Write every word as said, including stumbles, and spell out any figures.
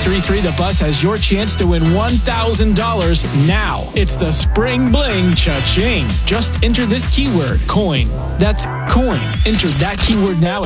three three The Bus has your chance to win one thousand dollars now. It's the Spring Bling Cha-ching. Just enter this keyword, coin. That's coin. Enter that keyword now